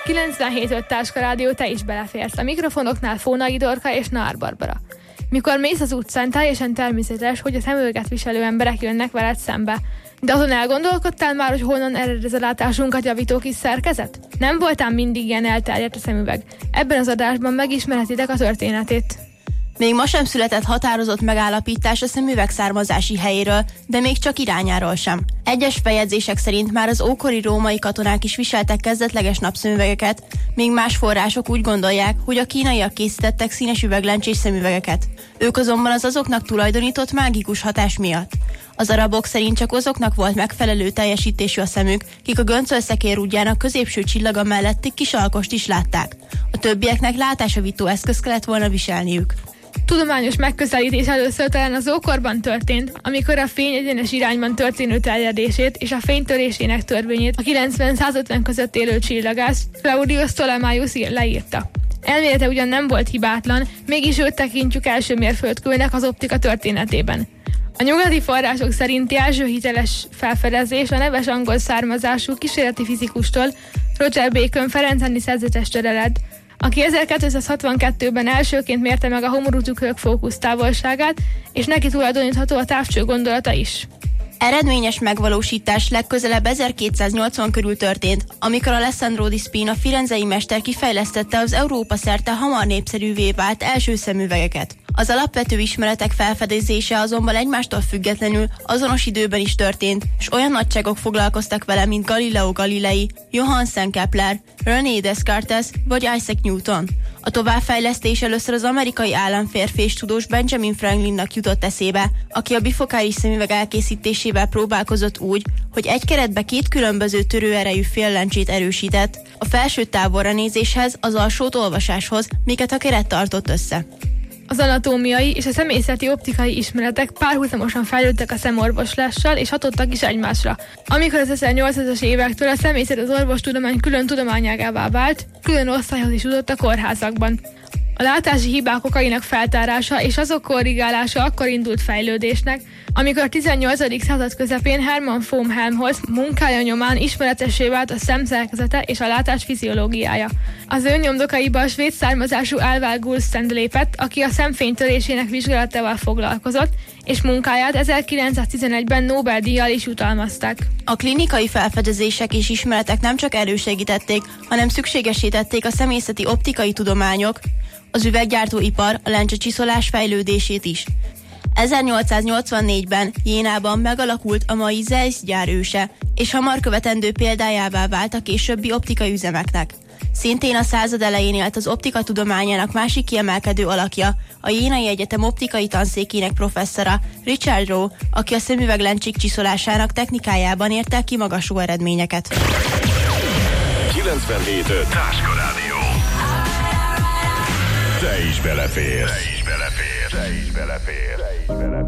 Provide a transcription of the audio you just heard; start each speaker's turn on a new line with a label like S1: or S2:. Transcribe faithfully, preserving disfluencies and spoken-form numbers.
S1: kilencvenhét öt Táska Rádió, te is beleférsz. A mikrofonoknál Fónai Dorka és Nár Barbara. Mikor mész az utcán, teljesen természetes, hogy a szemüveget viselő emberek jönnek veled szembe. De azon elgondolkodtál már, hogy honnan ered ez a látásunkat javító kis szerkezet? Nem voltál mindig ilyen elterjedt a szemüveg. Ebben az adásban megismerhetitek a történetét.
S2: Még ma sem született határozott megállapítás a szemüveg származási helyéről, de még csak irányáról sem. Egyes feljegyzések szerint már az ókori római katonák is viseltek kezdetleges napszemüvegeket, míg más források úgy gondolják, hogy a kínaiak készítettek színes üveglencsés szemüvegeket. Ők azonban az azoknak tulajdonított mágikus hatás miatt. Az arabok szerint csak azoknak volt megfelelő teljesítésű a szemük, kik a göncölszekér útjának középső csillaga melletti kis alkost is látták. A többieknek látásjavító eszköz kellett volna viselniük.
S1: Tudományos megközelítés először talán az ókorban történt, amikor a fény egyenes irányban történő terjedését és a fénytörésének törvényét a kilencven-százötven között élő csillagász Claudius Ptolemaeus leírta. Elmélete ugyan nem volt hibátlan, mégis őt tekintjük első mérföldkőnek az optika történetében. A nyugati források szerinti első hiteles felfedezés a neves angol származású kísérleti fizikustól, Roger Bacon Ferencvárosi szerzetestől ered, aki ezerkétszázhatvankettőben elsőként mérte meg a homorú tükrök fókusz távolságát, és neki tulajdonítható a távcső gondolata is.
S2: Eredményes megvalósítás legközelebb ezerkétszáznyolcvan körül történt, amikor Alessandro di Spina firenzei mester kifejlesztette az Európa szerte hamar népszerűvé vált első szemüvegeket. Az alapvető ismeretek felfedezése azonban egymástól függetlenül azonos időben is történt, és olyan nagyságok foglalkoztak vele, mint Galileo Galilei, Johannes Kepler, René Descartes vagy Isaac Newton. A továbbfejlesztés először az amerikai államférfi és tudós Benjamin Franklinnak jutott eszébe, aki a bifokális szemüveg elkészítésével próbálkozott úgy, hogy egy keretbe két különböző törőerejű féllencsét erősített, a felső távolra nézéshez, az alsót olvasáshoz, miket a keret tartott össze.
S1: Az anatómiai és a személyzeti optikai ismeretek párhuzamosan fejlődtek a szemorvoslással és hatottak is egymásra. Amikor az ezernyolcszázas évektől a személyzet az orvostudomány külön tudományágává vált, külön osztályhoz is jutott a kórházakban. A látási hibák okainak feltárása és azok korrigálása akkor indult fejlődésnek, amikor a tizennyolcadik század közepén Hermann von Helmholtz munkája nyomán ismeretessé vált a szem szerkezete és a látás fiziológiája. Az ő nyomdokaiba a svéd származású Alvar Gullstrand lépett, aki a szemfénytörésének vizsgálatával foglalkozott, és munkáját ezerkilencszáztizenegyben Nobel-díjjal is jutalmazták.
S2: A klinikai felfedezések és ismeretek nem csak elősegítették, hanem szükségessé tették a szemészeti optikai tudományok, az üveggyártóipar, a lencsecsiszolás fejlődését is. ezernyolcszáznyolcvannégyben Jénában megalakult a mai Zeiss gyár őse, és hamar követendő példájává vált a későbbi optikai üzemeknek. Szintén a század elején élt az optika tudományának másik kiemelkedő alakja, a Jénai Egyetem optikai tanszékének professzora, Richard Rowe, aki a szemüveglencsék csiszolásának technikájában ért el kimagasló eredményeket.
S3: kilencvenhét öt Táska Rádió. Te is beleférsz. Te is beleférsz. Te is beleférsz.